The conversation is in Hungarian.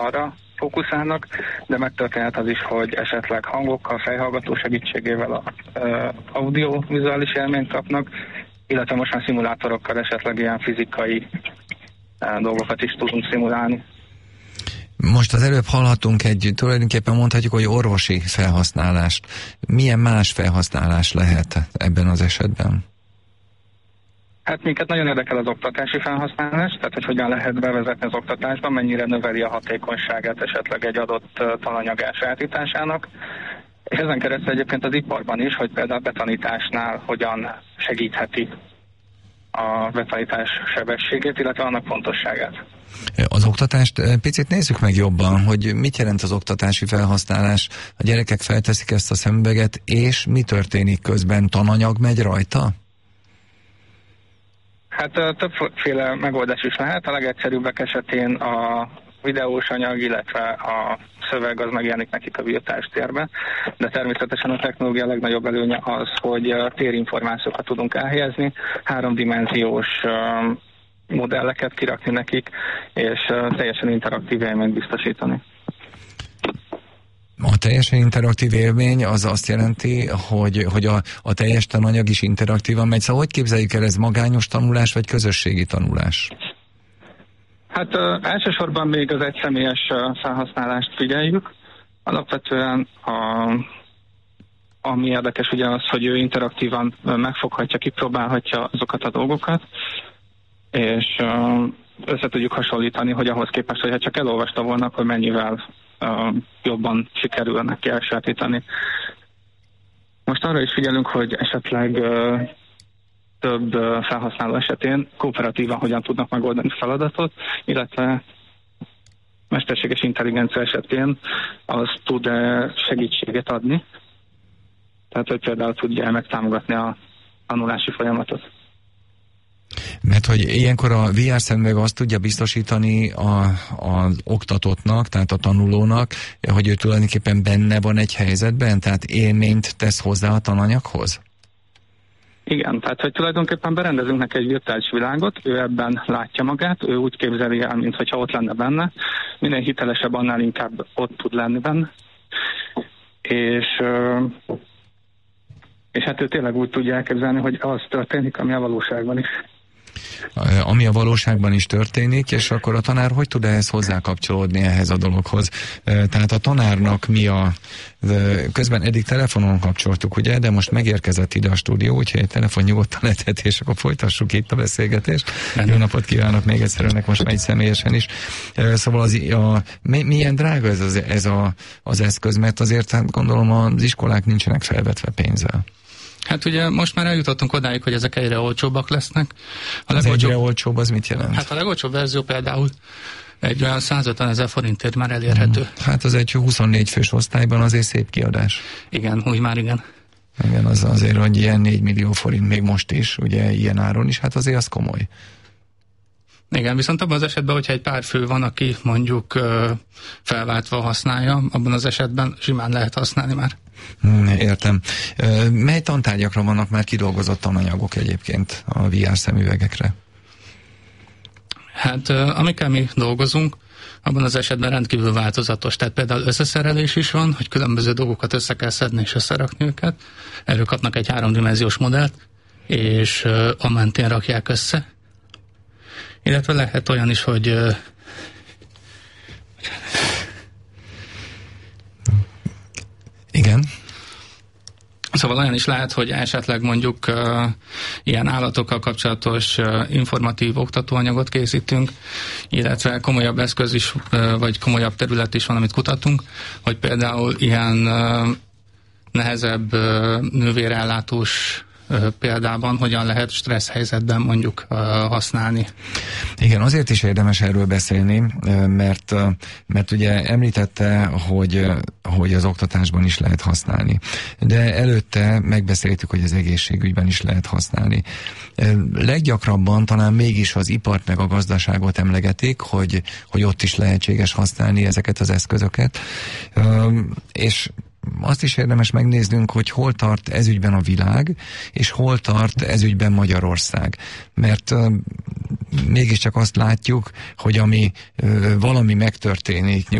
arra fókuszálnak, de megtörténhet az is, hogy esetleg hangokkal, fejhallgató segítségével audiovizuális élményt kapnak, illetve most már szimulátorokkal esetleg ilyen fizikai dolgokat is tudunk szimulálni. Most az előbb hallhattunk tulajdonképpen mondhatjuk, hogy orvosi felhasználást. Milyen más felhasználás lehet ebben az esetben? Hát minket nagyon érdekel az oktatási felhasználás, tehát hogy hogyan lehet bevezetni az oktatásban, mennyire növeli a hatékonyságát esetleg egy adott tananyag elsajátításának. És ezen keresztül egyébként az iparban is, hogy például a betanításnál hogyan segítheti a betanítás sebességét, illetve annak fontosságát. Az oktatást picit nézzük meg jobban, hogy mit jelent az oktatási felhasználás. A gyerekek felteszik ezt a szemüveget, és mi történik közben? Tananyag megy rajta? Hát többféle megoldás is lehet. A legegyszerűbbek esetén a videós anyag, illetve a szöveg az megjelenik nekik a virtuális térben, de természetesen a technológia legnagyobb előnye az, hogy térinformációkat tudunk elhelyezni, háromdimenziós modelleket kirakni nekik, és teljesen interaktív élményt biztosítani. A teljesen interaktív élmény az azt jelenti, hogy a teljes tananyag is interaktívan megy. Szóval hogy képzeljük el, ez magányos tanulás, vagy közösségi tanulás? Hát elsősorban még az egyszemélyes felhasználást figyeljük. Alapvetően ami érdekes ugye az, hogy ő interaktívan megfoghatja, kipróbálhatja azokat a dolgokat, és össze tudjuk hasonlítani, hogy ahhoz képest, hogyha csak elolvasta volna, akkor mennyivel jobban sikerül neki elsajátítani. Most arra is figyelünk, hogy esetleg több felhasználó esetén kooperatívan hogyan tudnak megoldani feladatot, illetve mesterséges intelligencia esetén az tud segítséget adni, tehát hogy például tudja megtámogatni a tanulási folyamatot. Mert hogy ilyenkor a VR szemüveg azt tudja biztosítani az oktatottnak, tehát a tanulónak, hogy ő tulajdonképpen benne van egy helyzetben, tehát élményt tesz hozzá a tananyaghoz? Igen, tehát hogy tulajdonképpen berendezünk neki egy virtuális világot, ő ebben látja magát, ő úgy képzeli el, mintha ott lenne benne, minél hitelesebb, annál inkább ott tud lenni benne, és hát ő tényleg úgy tudja elképzelni, hogy az történik, ami a valóságban is. Ami a valóságban is történik, és akkor a tanár hogy tud ehhez hozzákapcsolódni ehhez a dologhoz? Tehát a tanárnak mi közben eddig telefonon kapcsoltuk, ugye, de most megérkezett ide a stúdió, úgyhogy egy telefon nyugodtan lehet, és akkor folytassuk itt a beszélgetést. Jó napot kívánok még egyszer önnek, most megy személyesen is. Szóval milyen drága ez az eszköz, mert azért hát gondolom az iskolák nincsenek felvetve pénzzel. Hát ugye most már eljutottunk odáig, hogy ezek egyre olcsóbbak lesznek. Egyre olcsóbb az mit jelent? Hát a legolcsóbb verzió például egy olyan 150 000 forintért már elérhető. Hát az egy 24 fős osztályban azért szép kiadás. Igen, úgy már igen. Igen, az azért, hogy ilyen 4 millió forint még most is, ugye ilyen áron is, hát azért az komoly. Igen, viszont abban az esetben, hogyha egy pár fő van, aki mondjuk felváltva használja, abban az esetben simán lehet használni már. Értem. Mely tantárgyakra vannak már kidolgozott tananyagok egyébként a VR szemüvegekre? Hát amikkel mi dolgozunk, abban az esetben rendkívül változatos. Tehát például összeszerelés is van, hogy különböző dolgokat össze kell szedni és összerakni őket. Erről kapnak egy 3D modellt, és a mentén rakják össze. Illetve lehet olyan is, hogy igen. Szóval olyan is lehet, hogy esetleg mondjuk ilyen állatokkal kapcsolatos informatív oktatóanyagot készítünk, illetve komolyabb eszköz is, vagy komolyabb terület is van, amit kutatunk, hogy például ilyen nehezebb nővérellátós példában hogyan lehet stressz helyzetben mondjuk használni. Igen, azért is érdemes erről beszélni, mert ugye említette, hogy az oktatásban is lehet használni. De előtte megbeszéltük, hogy az egészségügyben is lehet használni. Leggyakrabban talán mégis az ipart meg a gazdaságot emlegetik, hogy ott is lehetséges használni ezeket az eszközöket. És azt is érdemes megnéznünk, hogy hol tart ezügyben a világ, és hol tart ezügyben Magyarország. Mert mégiscsak azt látjuk, hogy ami valami megtörténik